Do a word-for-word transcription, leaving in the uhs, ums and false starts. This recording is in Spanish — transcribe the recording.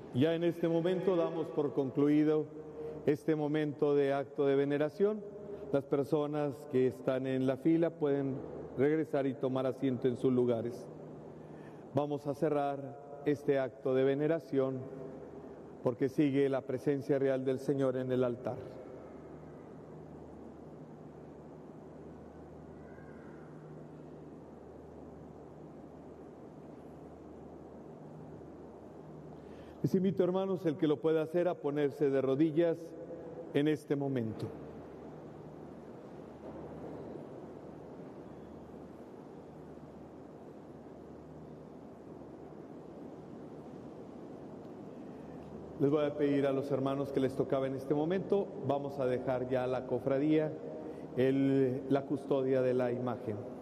Ya en este momento damos por concluido este momento de acto de veneración. Las personas que están en la fila pueden regresar y tomar asiento en sus lugares. Vamos a cerrar este acto de veneración porque sigue la presencia real del Señor en el altar. Les invito, hermanos, el que lo pueda hacer, a ponerse de rodillas en este momento. Les voy a pedir a los hermanos que les tocaba en este momento, vamos a dejar ya la cofradía, el, la custodia de la imagen.